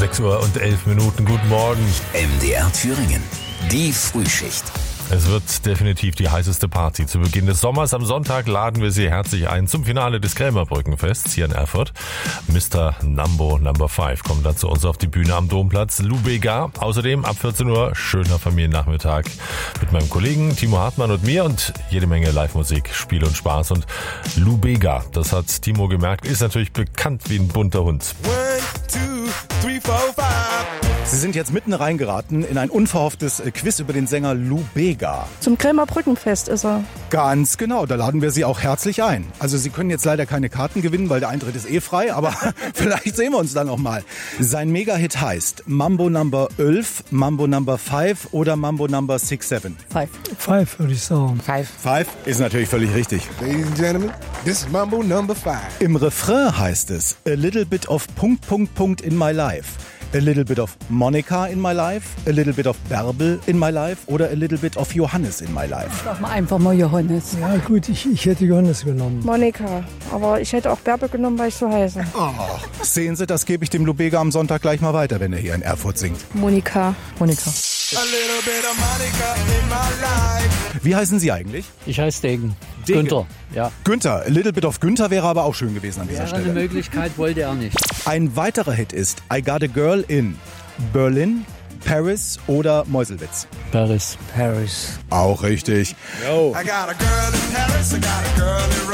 6:11 Uhr. Guten Morgen. MDR Thüringen. Die Frühschicht. Es wird definitiv die heißeste Party zu Beginn des Sommers. Am Sonntag laden wir Sie herzlich ein zum Finale des Krämerbrückenfests hier in Erfurt. Mr. Numbo No. 5 kommt dann zu uns auf die Bühne am Domplatz. Lou Bega. Außerdem ab 14 Uhr schöner Familiennachmittag mit meinem Kollegen Timo Hartmann und mir und jede Menge Live-Musik, Spiel und Spaß. Und Lou Bega, das hat Timo gemerkt, ist natürlich bekannt wie ein bunter Hund. 1, 2, 3, 4, 5. Sie sind jetzt mitten reingeraten in ein unverhofftes Quiz über den Sänger Lou Bega. Zum Krämerbrückenfest ist er. Ganz genau, da laden wir Sie auch herzlich ein. Also Sie können jetzt leider keine Karten gewinnen, weil der Eintritt ist frei, aber vielleicht sehen wir uns dann noch mal. Sein Mega-Hit heißt Mambo No. 11, Mambo No. 5 oder Mambo No. 6, 7. 5 würde ich sagen. 5 ist natürlich völlig richtig. Ladies and gentlemen, this is Mambo No. 5. Im Refrain heißt es A little bit of ... in my life. A little bit of Monica in my life, a little bit of Bärbel in my life oder a little bit of Johannes in my life. Sag mal einfach mal Johannes. Ja gut, ich hätte Johannes genommen. Monika. Aber ich hätte auch Bärbel genommen, weil ich so heiße. Sehen Sie, das gebe ich dem Lou Bega am Sonntag gleich mal weiter, wenn er hier in Erfurt singt. Monika. A little bit of Monica in my life. Wie heißen Sie eigentlich? Ich heiße Degen. Degen. Günther, ja. Günther. A little bit of Günther wäre aber auch schön gewesen an dieser Wäre eine Stelle. Möglichkeit, wollte er nicht. Ein weiterer Hit ist I Got a Girl in Berlin, Paris oder Meuselwitz. Paris. Auch richtig. I got a girl in Paris, I got a girl in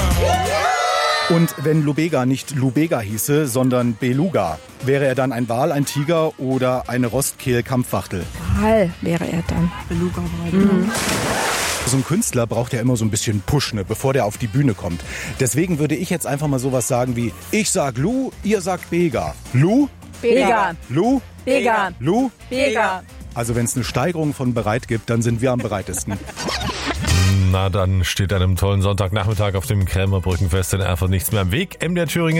Rome. Und wenn Lou Bega nicht Lou Bega hieße, sondern Beluga, wäre er dann ein Wal, ein Tiger oder eine Rostkehl-Kampfwachtel? Wal wäre er dann. Beluga war So ein Künstler braucht ja immer so ein bisschen Push, ne, bevor der auf die Bühne kommt. Deswegen würde ich jetzt einfach mal sowas sagen wie, ich sag Lou, ihr sagt Bega. Lou? Bega. Lou? Bega. Lou? Bega. Also wenn es eine Steigerung von bereit gibt, dann sind wir am bereitesten. Na, dann steht einem tollen Sonntagnachmittag auf dem Krämerbrückenfest in Erfurt nichts mehr im Weg. MDR Thüringen